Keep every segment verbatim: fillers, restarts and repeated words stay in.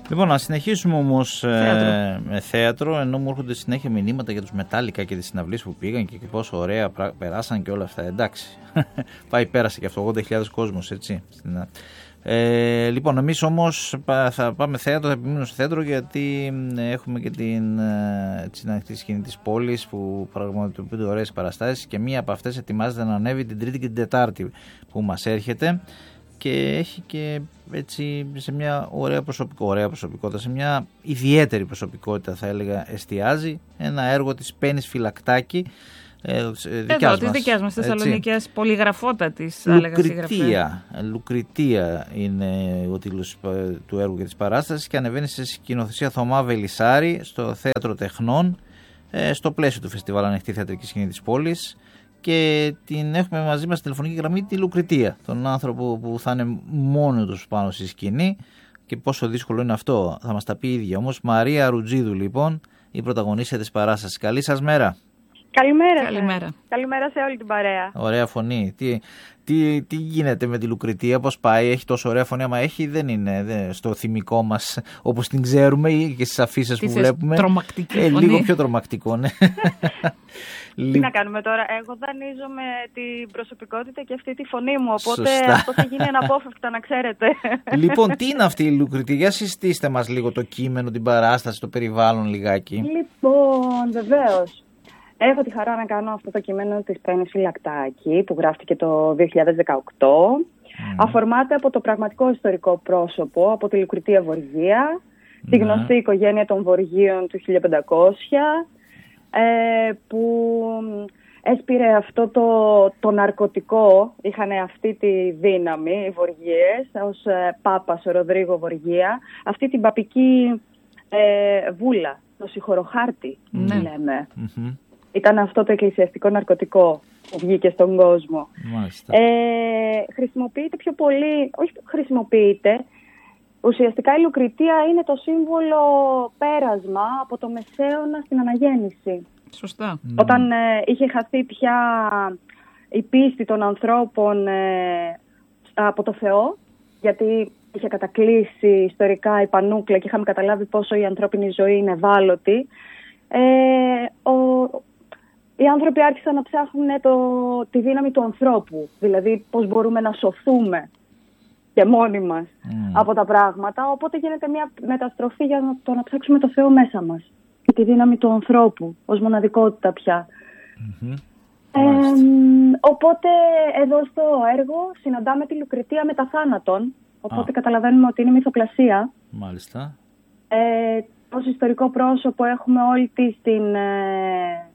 Λοιπόν, να συνεχίσουμε όμως θέατρο. Ε, με θέατρο, ενώ μου έρχονται συνέχεια μηνύματα για τους Μετάλλικα και τις συναυλίες που πήγαν και, και πόσο ωραία πρα, περάσαν και όλα αυτά. Εντάξει, πάει πέρασε και αυτό, ογδόντα χιλιάδες κόσμος, έτσι. Ε, λοιπόν, εμείς όμως θα πάμε θέατρο, θα επιμείνουμε στο θέατρο, γιατί έχουμε και την, την ανοιχτή σκηνή της πόλης που πραγματοποιούνται ωραίες παραστάσεις και μία από αυτές ετοιμάζεται να ανέβει την Τρίτη και την Τετάρτη που μας έρχεται. Και έχει και έτσι σε μια ωραία, προσωπικό, ωραία προσωπικότητα, σε μια ιδιαίτερη προσωπικότητα θα έλεγα εστιάζει, ένα έργο της Πέννης Φυλακτάκη, ε, δικιάς Εδώ, της δικιάς μας Θεσσαλονικιάς, πολυγραφότατης θα έλεγα συγγραφέα. Λουκριτία είναι ο τίτλος του έργου και της παράστασης και ανεβαίνει σε σκηνοθεσία Θωμά Βελισσάρη στο Θέατρο Τεχνών, ε, στο πλαίσιο του Φεστιβάλ Ανοιχτή Θεατρική Σκηνή της Πόλης. Και την έχουμε μαζί μας στη τηλεφωνική γραμμή τη Λουκριτία, τον άνθρωπο που θα είναι μόνο τους πάνω στη σκηνή και πόσο δύσκολο είναι αυτό θα μας τα πει η ίδια. Όμως Μαρία Ρουτζίδου λοιπόν, η πρωταγωνίστρια της παράστασης. Καλή σας μέρα. Καλημέρα. Καλημέρα. Καλημέρα σε όλη την παρέα. Ωραία φωνή. Τι, τι, τι γίνεται με τη Λουκριτία, πώς πάει, έχει τόσο ωραία φωνή, άμα έχει δεν είναι δεν, στο θυμικό μας όπως την ξέρουμε ή και στις αφίσες που βλέπουμε. Τρομακτική ε, φωνή. Λίγο πιο τρομακτικό, ναι. Τι να κάνουμε τώρα, εγώ δανείζομαι την προσωπικότητα και αυτή τη φωνή μου, οπότε Σωστά. αυτό θα γίνει αναπόφευκτα, να ξέρετε. Λοιπόν, τι είναι αυτή η Λουκριτία, για συστήστε μας λίγο το κείμενο, την παράσταση, το περιβάλλον λιγάκι. Λοιπόν, βεβαίως. Έχω τη χαρά να κάνω αυτό το κείμενο της Πέννης Φυλακτάκη που γράφτηκε το δύο χιλιάδες δεκαοκτώ. Mm. Αφορμάται από το πραγματικό ιστορικό πρόσωπο, από τη Λουκριτία Βοργία, mm. τη γνωστή οικογένεια των Βοργίων του χίλια πεντακόσια, ε, που έσπηρε αυτό το, το ναρκωτικό, είχαν αυτή τη δύναμη οι Βοργίες, ως ε, Πάπας ο Ροδρίγο Βοργία, αυτή την παπική ε, βούλα, το συγχωροχάρτη, mm. λέμε. Mm-hmm. Ήταν αυτό το εκκλησιαστικό ναρκωτικό που βγήκε στον κόσμο. Ε, χρησιμοποιείται πιο πολύ, όχι χρησιμοποιείται, ουσιαστικά η Λουκριτία είναι το σύμβολο πέρασμα από το Μεσαίωνα στην Αναγέννηση. Σωστά. Όταν ε, είχε χαθεί πια η πίστη των ανθρώπων ε, από το Θεό, γιατί είχε κατακλείσει ιστορικά η πανούκλα και είχαμε καταλάβει πόσο η ανθρώπινη ζωή είναι ευάλωτη, ε, ο, οι άνθρωποι άρχισαν να ψάχνουν το, τη δύναμη του ανθρώπου, δηλαδή πώς μπορούμε να σωθούμε και μόνοι μας mm. από τα πράγματα, οπότε γίνεται μια μεταστροφή για να, το να ψάξουμε το Θεό μέσα μας και τη δύναμη του ανθρώπου ως μοναδικότητα πια. Mm-hmm. Ε, οπότε εδώ στο έργο συναντάμε τη Λουκριτία μετά θάνατον, οπότε ah. καταλαβαίνουμε ότι είναι μυθοπλασία. Μάλιστα. Ε, ως ιστορικό πρόσωπο έχουμε όλη της την... Ε,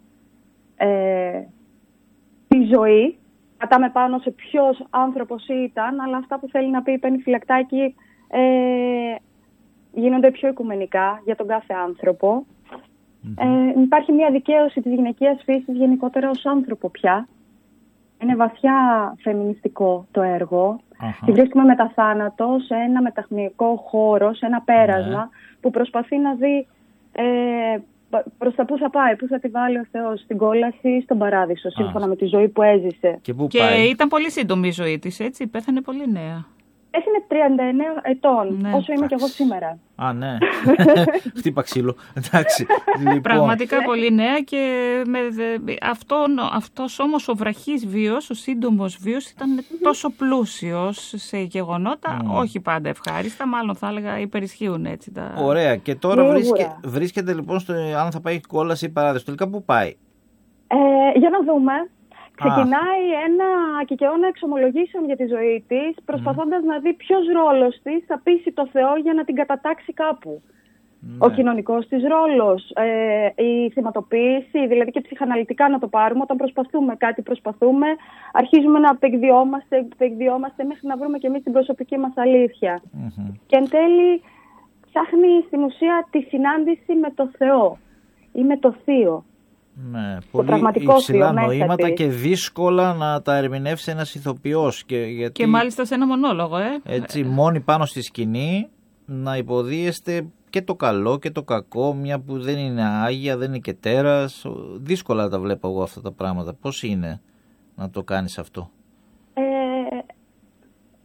Ε, τη ζωή, πατάμε πάνω σε ποιος άνθρωπος ήταν, αλλά αυτά που θέλει να πει η Πέννη Φυλακτάκη ε, γίνονται πιο οικουμενικά για τον κάθε άνθρωπο. Mm-hmm. Ε, υπάρχει μια δικαίωση της γυναικείας φύσης γενικότερα ως άνθρωπο πια. Είναι βαθιά φεμινιστικό το έργο. Uh-huh. Τη βρίσκουμε μετά θάνατο σε ένα μεταχνικό χώρο, σε ένα πέρασμα yeah. που προσπαθεί να δει ε, προς τα πού θα πάει, πού θα τη βάλει ο Θεός, στην κόλαση, στον παράδεισο, σύμφωνα ah. με τη ζωή που έζησε. Και, πού και πάει? Ήταν πολύ σύντομη η ζωή της, έτσι, πέθανε πολύ νέα. Είναι τριάντα εννέα ετών, ναι. όσο είμαι κι εγώ σήμερα. Α, ναι. Χτύπα ξύλο. Εντάξει. Λοιπόν. Πραγματικά πολύ νέα και με αυτό, αυτός όμως ο βραχής βίος, ο σύντομος βίος ήταν τόσο πλούσιος σε γεγονότα, mm. όχι πάντα ευχάριστα, μάλλον θα έλεγα υπερισχύουν έτσι τα... Ωραία. Και τώρα βρίσκε, βρίσκεται λοιπόν στο, αν θα πάει κόλαση ή παράδεισο. Τελικά πού πάει? Ε, για να δούμε. Ξεκινάει ah. ένα κικαιώνα εξομολογήσεων για τη ζωή της, προσπαθώντας mm. να δει ποιος ρόλος της θα πείσει το Θεό για να την κατατάξει κάπου. Mm. Ο κοινωνικός της ρόλος, ε, η θυματοποίηση, δηλαδή και ψυχαναλυτικά να το πάρουμε, όταν προσπαθούμε κάτι, προσπαθούμε, αρχίζουμε να απεκδιόμαστε, απεκδιόμαστε μέχρι να βρούμε και εμείς την προσωπική μας αλήθεια. Mm-hmm. Και εν τέλει ψάχνει στην ουσία τη συνάντηση με το Θεό ή με το Θείο. Ναι, πολύ υψηλά νοήματα και δύσκολα να τα ερμηνεύσει ένας ηθοποιός. Και, γιατί, και μάλιστα σε ένα μονόλογο, ε. Έτσι, μόνοι πάνω στη σκηνή να υποδίεστε και το καλό και το κακό, μια που δεν είναι άγια, δεν είναι και τέρας. Δύσκολα τα βλέπω εγώ αυτά τα πράγματα. Πώς είναι να το κάνεις αυτό? Ε,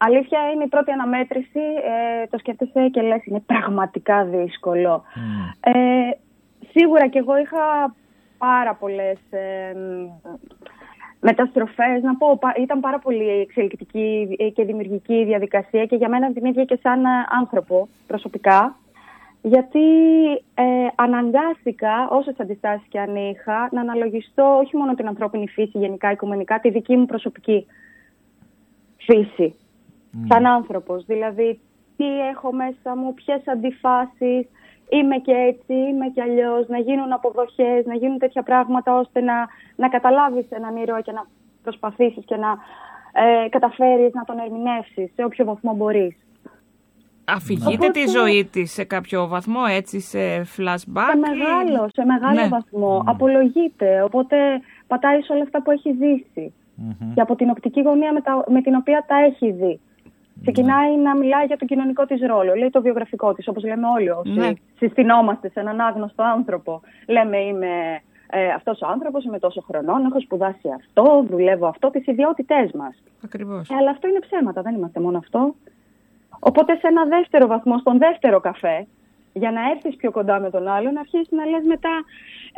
αλήθεια είναι η πρώτη αναμέτρηση, ε, το σκέφτεσαι και λες είναι πραγματικά δύσκολο. Mm. Ε, σίγουρα και εγώ είχα πάρα πολλές ε, μεταστροφές, να πω, ήταν πάρα πολύ εξελικτική και δημιουργική η διαδικασία και για μένα την ίδια και σαν άνθρωπο προσωπικά, γιατί ε, αναγκάστηκα, όσες αντιστάσεις και αν είχα, να αναλογιστώ όχι μόνο την ανθρώπινη φύση γενικά, οικουμενικά, τη δική μου προσωπική φύση, mm. σαν άνθρωπος. Δηλαδή, τι έχω μέσα μου, ποιες αντιφάσεις, είμαι και έτσι, είμαι και αλλιώς, να γίνουν αποδοχές, να γίνουν τέτοια πράγματα ώστε να, να καταλάβεις έναν ήρωα και να προσπαθήσεις και να ε, καταφέρεις να τον ερμηνεύσεις σε όποιο βαθμό μπορείς. Αφηγείται τη ζωή της σε κάποιο βαθμό, έτσι, σε flashback? Σε μεγάλο, σε μεγάλο ναι. βαθμό. Mm. Απολογείται, οπότε πατάει σε όλα αυτά που έχει ζήσει. Mm-hmm. Και από την οπτική γωνία με, τα, με την οποία τα έχει δει. Mm. Ξεκινάει να μιλάει για τον κοινωνικό της ρόλο. Λέει το βιογραφικό της, όπως λέμε όλοι όσοι ναι. συστηνόμαστε σε έναν άγνωστο άνθρωπο. Λέμε είμαι ε, αυτός ο άνθρωπος, είμαι τόσο χρονών, έχω σπουδάσει αυτό, δουλεύω αυτό, τις ιδιότητές μας. Ακριβώς. Ε, αλλά αυτό είναι ψέματα, δεν είμαστε μόνο αυτό. Οπότε σε ένα δεύτερο βαθμό, στον δεύτερο καφέ, για να έρθεις πιο κοντά με τον άλλον, αρχίσεις να λες μετά ε,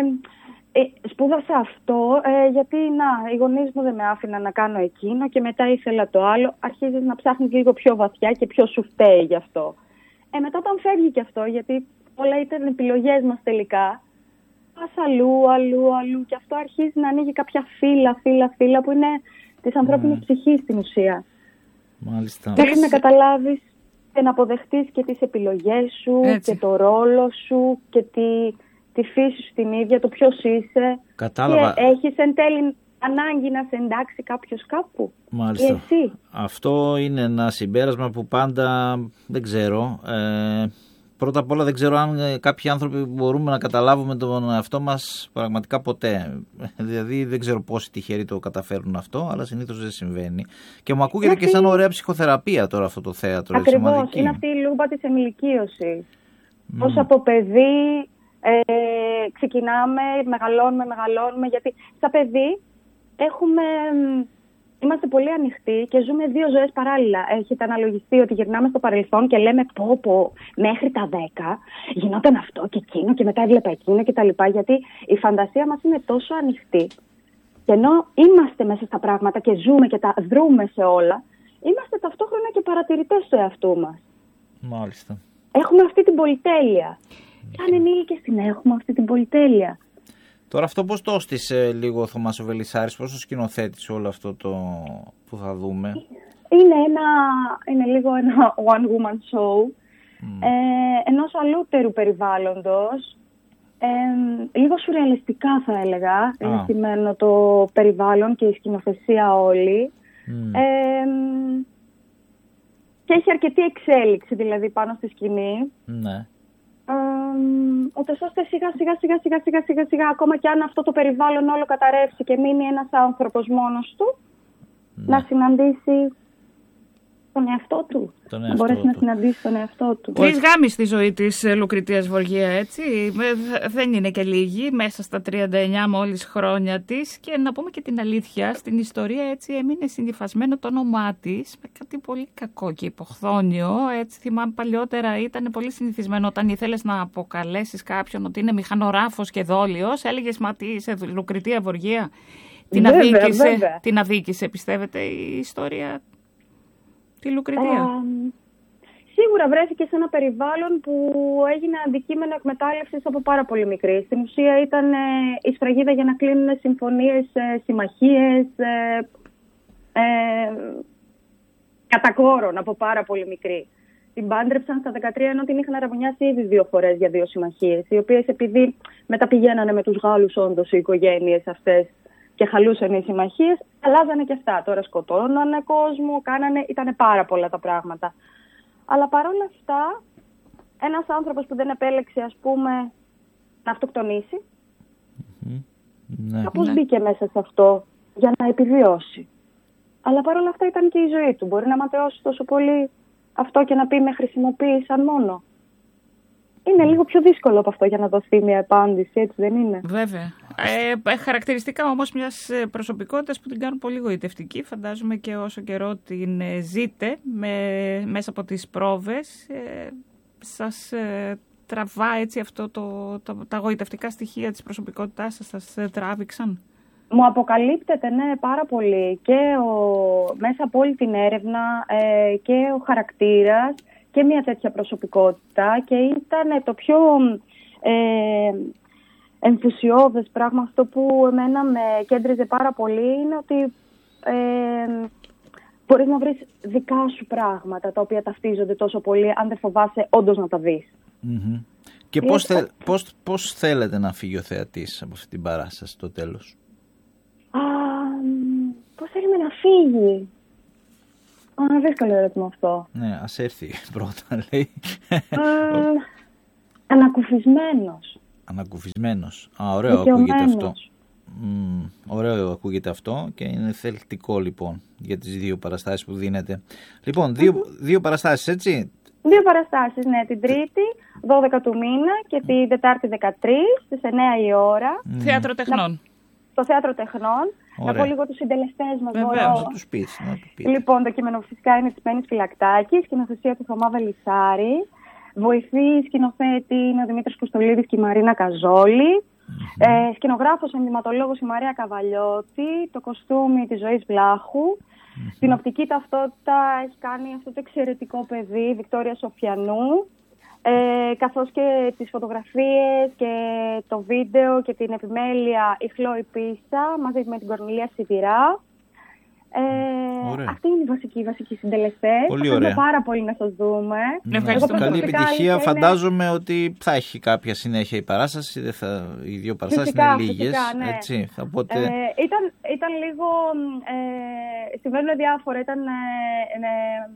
ε, σπούδασα αυτό, ε, γιατί να, οι γονείς μου δεν με άφηναν να κάνω εκείνο και μετά ήθελα το άλλο. Αρχίζεις να ψάχνεις λίγο πιο βαθιά και πιο σου φταίει γι' αυτό. Ε, μετά όταν φεύγει και αυτό, γιατί όλα ήταν επιλογές μας τελικά, πας αλλού, αλλού, αλλού και αυτό αρχίζει να ανοίγει κάποια φύλλα, φύλλα, φύλλα που είναι της ανθρώπινης mm. ψυχής στην ουσία. Μάλιστα. Μέχρι να καταλάβεις και να αποδεχτείς και τις επιλογές σου έτσι. Και το ρόλο σου και τη, τη φύση σου την ίδια, το ποιος είσαι. Κατάλαβα. Και έχεις εν τέλει ανάγκη να σε εντάξει κάποιος κάπου. Μάλιστα. Και εσύ. Αυτό είναι ένα συμπέρασμα που πάντα δεν ξέρω. Ε, πρώτα απ' όλα δεν ξέρω αν κάποιοι άνθρωποι μπορούμε να καταλάβουμε τον εαυτό μας πραγματικά ποτέ. Δηλαδή δεν ξέρω πόσοι τυχεροί το καταφέρουν αυτό, αλλά συνήθως δεν συμβαίνει. Και μου ακούγεται αυτή... και σαν ωραία ψυχοθεραπεία τώρα αυτό το θέατρο. Ακριβώς, είναι αυτή η λούμπα της ενηλικίωσης. Mm. Πώς από παιδί ε, ξεκινάμε, μεγαλώνουμε, μεγαλώνουμε, γιατί στα παιδί έχουμε... Είμαστε πολύ ανοιχτοί και ζούμε δύο ζωές παράλληλα. Έχετε αναλογιστεί ότι γυρνάμε στο παρελθόν και λέμε πω πω μέχρι τα δέκα γινόταν αυτό και εκείνο και μετά έβλεπα εκείνο και τα λοιπά, γιατί η φαντασία μας είναι τόσο ανοιχτή. Και ενώ είμαστε μέσα στα πράγματα και ζούμε και τα δρούμε σε όλα, είμαστε ταυτόχρονα και παρατηρητές του εαυτού μας. Μάλιστα. Έχουμε αυτή την πολυτέλεια. Σαν ενήλικες την έχουμε αυτή την πολυτέλεια. Τώρα αυτό πώς το έστησε λίγο ο Θωμάς ο Βελισσάρης, πώς το σκηνοθέτησε όλο αυτό το που θα δούμε? Είναι, ένα, είναι λίγο ένα one woman show, mm. ε, ενός αλούτερου περιβάλλοντος, ε, λίγο σουρεαλιστικά θα έλεγα, ah. είναι στημένο το περιβάλλον και η σκηνοθεσία όλη. Mm. Ε, και έχει αρκετή εξέλιξη δηλαδή πάνω στη σκηνή. Ναι. Ούτως ώστε σιγά σιγά σιγά σιγά σιγά σιγά σιγά ακόμα και αν αυτό το περιβάλλον όλο καταρρεύσει και μείνει ένας άνθρωπος μόνος του, ναι. να συναντήσει τον εαυτό του. Τον εαυτό να μπορέσει του. να συναντήσει τον εαυτό του. Τρεις γάμοι στη ζωή της Λουκριτίας Βοργία, έτσι. Δεν είναι και λίγοι, μέσα στα τριάντα εννιά μόλις χρόνια της. Και να πούμε και την αλήθεια, στην ιστορία έτσι έμεινε συνυφασμένο το όνομά της με κάτι πολύ κακό και υποχθόνιο. Έτσι θυμάμαι παλιότερα ήταν πολύ συνηθισμένο όταν ήθελες να αποκαλέσεις κάποιον ότι είναι μηχανογράφος και δόλιος, έλεγες μα τι είσαι Λουκριτία Βοργία. Την, βέβαια, αδίκησε, βέβαια. την αδίκησε, πιστεύετε, η ιστορία τη Λουκριτία? Uh, σίγουρα βρέθηκε σε ένα περιβάλλον που έγινε αντικείμενο εκμετάλλευσης από πάρα πολύ μικρή. Στην ουσία ήταν ε, η σφραγίδα για να κλείνουν συμφωνίες, ε, συμμαχίες, ε, ε, κατά κόρον από πάρα πολύ μικρή. Την πάντρεψαν στα δεκατρία ενώ την είχαν αραβωνιάσει ήδη δύο φορές για δύο συμμαχίες, οι οποίες επειδή μεταπηγαίνανε με τους Γάλλους όντως οι οικογένειες αυτές και χαλούσαν οι συμμαχίες, αλλάζανε και αυτά. Τώρα σκοτώνανε κόσμο, κάνανε, ήτανε πάρα πολλά τα πράγματα. Αλλά παρόλα αυτά, ένας άνθρωπος που δεν επέλεξε, ας πούμε, να αυτοκτονήσει, mm-hmm. ναι. κάπως ναι. μπήκε μέσα σε αυτό για να επιβιώσει. Αλλά παρόλα αυτά ήταν και η ζωή του. Μπορεί να ματαιώσει τόσο πολύ αυτό και να πει με χρησιμοποίησαν μόνο. Είναι λίγο πιο δύσκολο από αυτό για να δοθεί μια απάντηση, έτσι δεν είναι? Βέβαια. Ε, χαρακτηριστικά όμως μιας προσωπικότητας που την κάνουν πολύ γοητευτική. Φαντάζομαι και όσο καιρό την ζείτε με, μέσα από τις πρόβες, ε, σας ε, τραβά έτσι αυτό το, το, τα γοητευτικά στοιχεία της προσωπικότητάς σας, σας τράβηξαν. Μου αποκαλύπτεται, ναι, πάρα πολύ και ο, μέσα από όλη την έρευνα ε, και ο χαρακτήρας και μια τέτοια προσωπικότητα, και ήταν το πιο ε, ενθουσιώδες πράγμα, αυτό που εμένα με κέντριζε πάρα πολύ, είναι ότι ε, μπορείς να βρεις δικά σου πράγματα τα οποία ταυτίζονται τόσο πολύ, αν δεν φοβάσαι όντως να τα δεις. Mm-hmm. Και πώς, θε, πώς, πώς θέλετε να φύγει ο θεατής από αυτή την παράσταση στο τέλος? Α, πώς θέλουμε να φύγει? Α, δύσκολο ερώτημα αυτό. Ναι, ας έρθει πρώτα, λέει. Mm, ανακουφισμένος. Ανακουφισμένος. Α, ωραίο ακούγεται αυτό. Mm, ωραίο ακούγεται αυτό και είναι θελκτικό λοιπόν για τις δύο παραστάσεις που δίνετε. Λοιπόν, δύο, mm-hmm. δύο παραστάσεις, έτσι. Δύο παραστάσεις, ναι. Την Τρίτη, δώδεκα του μήνα, και την Τετάρτη δεκατρείς, στις εννιά η ώρα. Mm. Θέατρο Τεχνών. Να, στο Θέατρο Τεχνών. Ωραία. Να πω λίγο τους συντελεστές μας. Βεβαίως, να τους πεις, να τους πεις. Λοιπόν, το κείμενο φυσικά είναι της Πέννης Φυλακτάκη, σκηνοθεσία του Θωμά Βελισσάρη. Βοηθή σκηνοθέτη είναι ο Δημήτρης Κουστολίδης και η Μαρίνα Καζόλη. Mm-hmm. Ε, σκηνογράφος, ενδυματολόγος η Μαρία Καβαλιώτη. Το κοστούμι της Ζωής Βλάχου. Mm-hmm. Την οπτική ταυτότητα έχει κάνει αυτό το εξαιρετικό παιδί, Βικτόρια Σοφιανού. Ε, καθώς και τις φωτογραφίες και το βίντεο και την επιμέλεια η Χλόη Πίσα, μαζί με την Κορνηλία Σιδηρά. Ε, αυτοί είναι οι βασικοί, οι βασικοί συντελεστές. Πολύ ωραία. Θέλουμε πάρα πολύ να σας δούμε. Ευχαριστούμε. Καλή επιτυχία. Είναι... Φαντάζομαι ότι θα έχει κάποια συνέχεια η παράσταση. Δεν θα... Οι δύο παραστάσεις φυσικά, είναι λίγες. Φυσικά, ναι. Έτσι, θα πότε... ε, ήταν, ήταν λίγο... Ε, συμβαίνουν διάφορα. Ήταν... Ε, ε,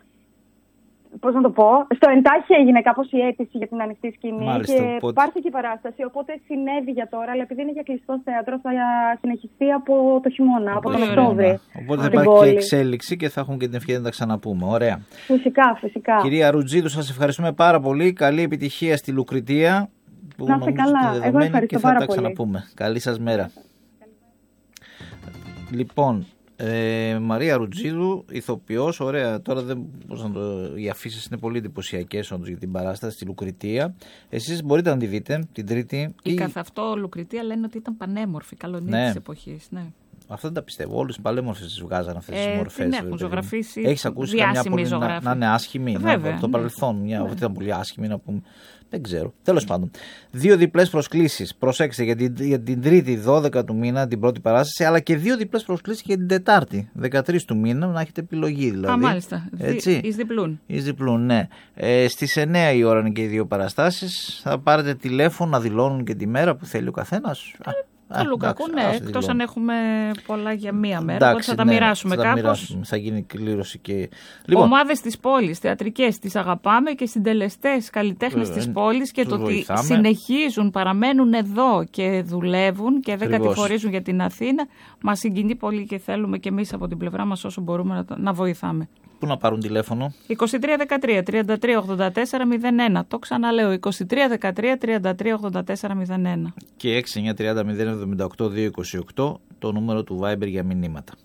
Πώς να το πω, στο εντάχει έγινε κάπως η αίτηση για την ανοιχτή σκηνή. Μάλιστα, και οπότε... υπάρχει και η παράσταση, οπότε συνέβη για τώρα, αλλά επειδή είναι για κλειστό θέατρο θα συνεχιστεί από το χειμώνα, από τον Οκτώβρη. Οπότε θα υπάρχει και εξέλιξη και θα έχουν και την ευκαιρία να τα ξαναπούμε. Ωραία. Φυσικά, φυσικά. Κυρία Ρουτζίδου, σας ευχαριστούμε πάρα πολύ. Καλή επιτυχία στη Λουκριτία. Που να είστε καλά. Εγώ ευχαριστώ και θα πάρα τα πολύ. Ξαναπούμε. Καλή σας μέρα. Λοιπόν, Ε, Μαρία Ρουτζίδου, ηθοποιός, ωραία. Τώρα δεν, πώς να το, οι αφήσεις είναι πολύ εντυπωσιακές όντως για την παράσταση στη Λουκριτία. Εσείς μπορείτε να τη δείτε την Τρίτη. Η καθ' αυτό Λουκριτία λένε ότι ήταν πανέμορφη, καλονύχτη ναι. της εποχής. Ναι. Αυτό δεν τα πιστεύω. Όλες οι παλέμορφες τις βγάζαν αυτές τις ε, μορφές. Την έχουν ζωγραφίσει. Έχεις ακούσει καμιά πολύ να, να είναι άσχημη, να, από το ναι. παρελθόν. Μια ναι. ήταν πολύ άσχημη να πούμε. Δεν ξέρω. Τέλος πάντων. Δύο διπλές προσκλήσεις. Προσέξτε για την, για την Τρίτη δώδεκα του μήνα, την πρώτη παράσταση, αλλά και δύο διπλές προσκλήσεις για την Τετάρτη δεκατρείς του μήνα, να έχετε επιλογή δηλαδή. Α, μάλιστα. Έτσι. Εις διπλούν. Εις διπλούν, ναι. Ε, στις εννιά η ώρα είναι και οι δύο παραστάσεις. Θα πάρετε τηλέφωνο να δηλώνουν και τη μέρα που θέλει ο καθένας. Καλού κακού, ναι, εκτός αν έχουμε πολλά για μία μέρα, εντάξει, οπότε θα τα ναι, μοιράσουμε θα κάπως. Μοιράσουμε, θα γίνει κλήρωση και... Λοιπόν, ομάδες της πόλης, θεατρικές, τις αγαπάμε και συντελεστές, καλλιτέχνες ε, της πόλης και το ότι συνεχίζουν, παραμένουν εδώ και δουλεύουν και δεν Ακριβώς. κατηφορίζουν για την Αθήνα, μας συγκινεί πολύ και θέλουμε και εμείς από την πλευρά μας όσο μπορούμε να, να βοηθάμε. Πού να πάρουν τηλέφωνο? είκοσι τρία δεκατρία τριάντα τρία ογδόντα τέσσερα μηδέν ένα. Το ξαναλέω, είκοσι τρία δεκατρία τριάντα τρία ογδόντα τέσσερα μηδέν ένα. Και έξι εννιά τριάντα μηδέν εβδομήντα οκτώ διακόσια είκοσι οκτώ το νούμερο του Viber για μηνύματα.